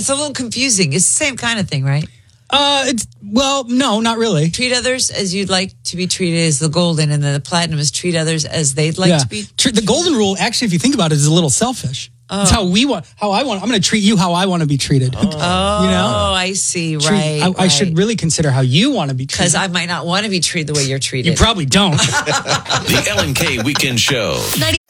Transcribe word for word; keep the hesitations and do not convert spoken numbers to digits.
It's a little confusing. It's the same kind of thing, right? Uh, it's, well, no, not really. Treat others as you'd like to be treated is the golden, and then the platinum is treat others as they'd like yeah. to be. Tr- the golden rule, actually, if you think about it, is a little selfish. Oh. It's how we want, how I want. I'm going to treat you how I want to be treated. Oh, you know? oh I see. Treat, right. I, right. I should really consider how you want to be treated. Because I might not want to be treated the way you're treated. You probably don't. The Ellen K Weekend Show.